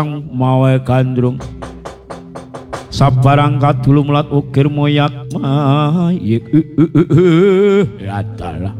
mawe gandrung sabarang kadulu mulat ukir moyat mayik adalah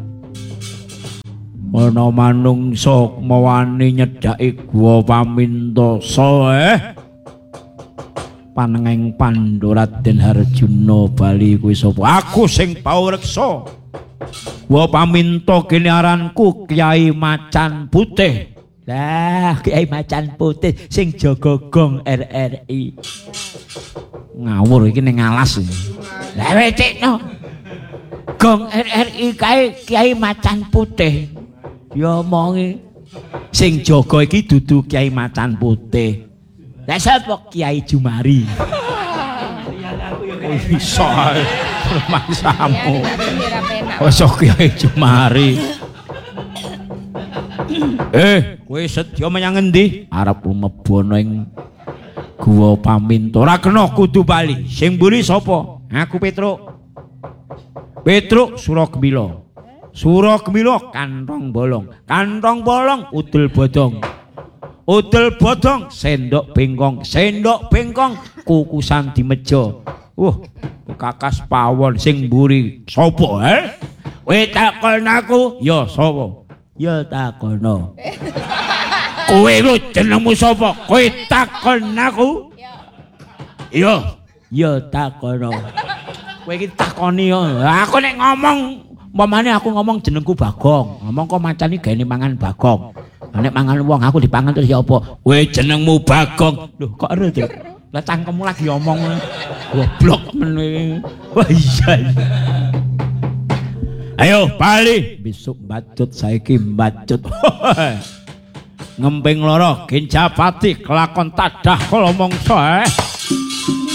ana manungsa mawani nyedhaki guwa Pamintasa panenging Pandharaden Harjuna bali kuwi sapa aku sing pawreksa guwa Paminta kene aranku Kyai Macan Putih. Lah Kyai Macan Putih sing jaga gong RRI. Ngawur iki ning alas. Lah wecikno. Gong RRI kae Kyai Macan Putih. Ya omongi sing jaga iki dudu Kyai Macan Putih. Lah sapa Kyai Jumari? Oh iso mangsamu. Oso Kyai Jumari. Kowe sedya menyang endi? Arep mlebana ing Guwa Paminta. Ora kena kudu bali. Sing mburi sapa? Aku Petruk. Petruk Suragemila. Suragemila Kantong Bolong. Kantong Bolong Udel Bodong. Udel Bodong Sendok Bengkong. Sendok Bengkong Kukusan Dimeja. Kakas pawon sing mburi sapa? Kowe takon aku, ya sapa? Ya takono. Kowe lho jenengmu sapa? Kowe takon aku? Ya takono. Kowe iki takoni yo. Aku nek ngomong, umpamane aku ngomong jenengku Bagong, ngomong kok macane gaene mangan Bagong. Nek mangan wong aku dipangan terus ya apa? Kowe jenengmu Bagong. Lho kok ero to? Lah cangkemmu lagi omong. Goblok men. Wah iya. Ayo bali besok mbacut saiki mbacut. Ngemping loro Genjapati kelakon tadah kala mangsa